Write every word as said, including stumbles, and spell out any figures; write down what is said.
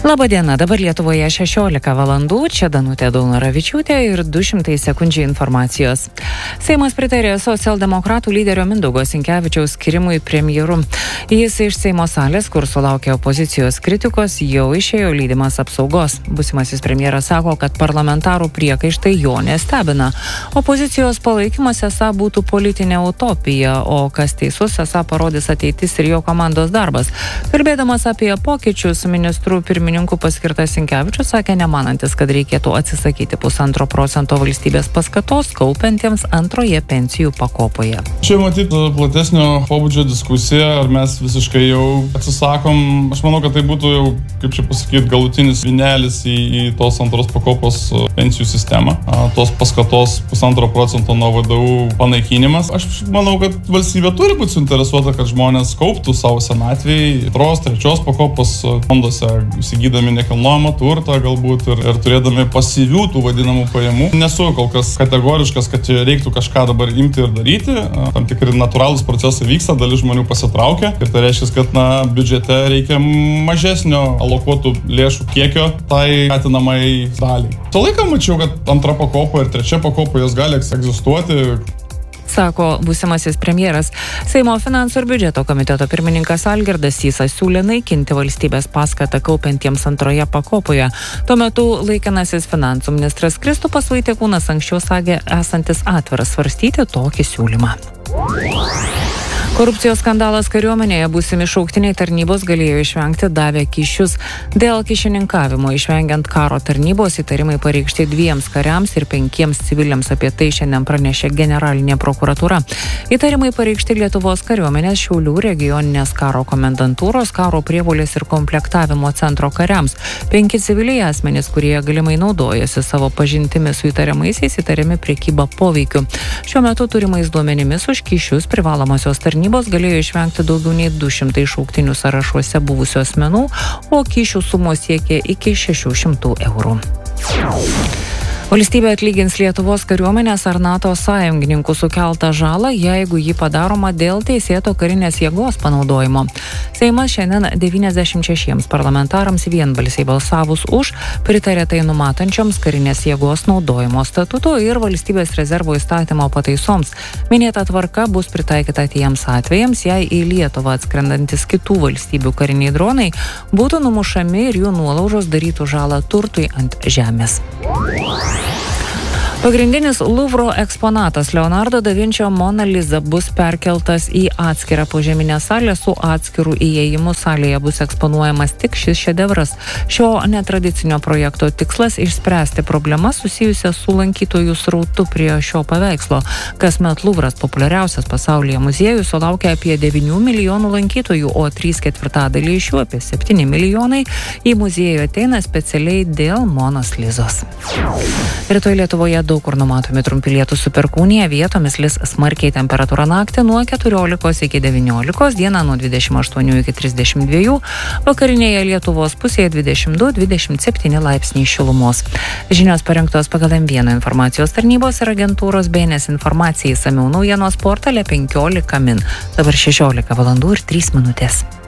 Labadiena, dabar Lietuvoje šešiolika valandų, čia Danutė Daunoravičiūtė ir du šimtai sekundžių informacijos. Seimas pritarė socialdemokratų lyderio Mindaugo Sinkevičiaus skirimui premjeru. Jis iš Seimo salės, kur sulaukė opozicijos kritikos, jau išėjo lydimas apsaugos. Būsimasis premjeras sako, kad parlamentarų priekaištai jo nestebina. Opozicijos palaikymas esą būtų politinė utopija, o kas teisus esą parodys ateitis ir jo komandos darbas. Kalbėdamas apie pokyčius, ministrų pirmininkų paskirtas Sinkevičius sakė nemanantis, kad reikėtų atsisakyti pusantro procento valstybės paskatos kaupiantiems antroje pensijų pakopoje. Čia matyti platesnio pobūdžio diskusija, ar mes visiškai jau atsisakom. Aš manau, kad tai būtų jau, kaip čia pasakyti, galutinis vinelis į, į tos antros pakopos pensijų sistemą. Tos paskatos pusantro procento nuo V D U panaikinimas. Aš manau, kad valstybė turi būti suinteresuota, kad žmonės kauptų savo senatvėj antros, trečios pakopos fonduose, įsigydami nekilnojamą turtą galbūt ir, ir turėdami pasyvių tų vadinamų pajamų. Nesu kol kas kategoriškas, kad reiktų kažką dabar imti ir daryti. Tam tikri natūralūs procesai vyksta, dalis žmonių pasitraukia ir tai reiškia, kad na, biudžete reikia mažesnio alokuotų lėšų kiekio tai atinamai daliai. Tą laiką mačiau, kad antra pakopa ir trečia pakopa jos gali egzistuoti, sako būsimasis premjeras. Seimo finansų ir biudžeto komiteto pirmininkas Algirdas Sysas siūlė naikinti valstybės paskatą kaupiantiems antroje pakopoje. Tuo metu laikinasis finansų ministras Kristupas Vaitiekūnas anksčiau sakė esantis atviras svarstyti tokį siūlymą. Korupcijos skandalas kariuomenėje, būsimi šauktiniai tarnybos galėjo išvengti davę kyšius. Dėl kyšininkavimo išvengiant karo tarnybos įtarimai pareikšti dviems kariams ir penkiems civiliams. Apie tai šiandien pranešė generalinė prokuratūra. Įtarimai pareikšti Lietuvos kariuomenės Šiaulių regioninės karo komendantūros, karo prievolės ir komplektavimo centro kariams. Penki civiliai asmenys, kurie galimai naudojasi savo pažintimi su įtariamaisiais, įtariami prekyba poveikiu. Šiuo metu turimais duomenimis už kyšius privalomosios tarnybos galėjo išvengti daugiau nei du šimtai šauktinių sąrašuose buvusių asmenų, o kyšių sumos siekė iki šešių šimtų eurų. Valstybė atlygins Lietuvos kariuomenės ar NATO sąjungininkų sukeltą žalą, jeigu ji padaroma dėl teisėto karinės jėgos panaudojimo. Seimas šiandien devyniasdešimt šešiems parlamentarams vienbalsiai balsavus už pritarė tai numatančioms karinės jėgos naudojimo statuto ir valstybės rezervo įstatymo pataisoms. Minėta tvarka bus pritaikyta tiems atvejams, jei į Lietuvą atskrendantis kitų valstybių kariniai dronai būtų numušami ir jų nuolaužos darytų žalą turtui ant žemės. Pagrindinis Luvro eksponatas Leonardo da Vinčio Mona Lisa bus perkeltas į atskirą požeminę salę su atskiru įėjimu. Salėje bus eksponuojamas tik šis šedevras. Šio netradicinio projekto tikslas išspręsti problemas susijusias su lankytojų srautu prie šio paveikslo. Kasmet Luvras, populiariausias pasaulyje muziejus, sulaukia apie devynių milijonų lankytojų, o trys ketvirtadaliai iš jų, apie septyni milijonai, į muziejų ateina specialiai dėl Monos Lizos. Rytoj Lietuvoje daug kur numatomi trumpi lietūs su perkūnija, vietomis lis smarkiai, temperatūra naktį nuo keturiolikos iki devyniolikos, dieną nuo dvidešimt aštuonių iki trisdešimt dviejų, vakarinėje Lietuvos pusėje dvidešimt du dvidešimt septyni laipsniai šilumos. Žinios parengtos pagal M vieną informacijos tarnybos ir agentūros B N S informacijai, išsamiau naujienos portale penkiolika min. Dabar šešiolika valandų ir trys minutės.